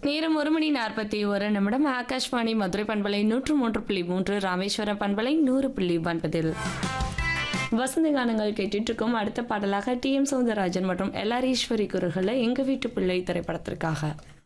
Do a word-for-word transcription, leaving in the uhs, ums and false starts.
நேரம் ஒரு மணி நாற்பத்தி ஒரு நிமிடம். ஆகாஷ்வாணி மதுரை பண்பலை நூற்று மூன்று புள்ளி மூன்று, ராமேஸ்வரம் பண்பலை நூறு புள்ளி ஒன்பதில் வசந்த கானங்கள் கேட்டுட்டு இருக்கோம். அடுத்த பாடலாக டி எம் சௌந்தரராஜன் மற்றும் எல் ஆர் ஈஸ்வரி குரல்களில் எங்க வீட்டு பிள்ளை திரைப்படத்திற்காக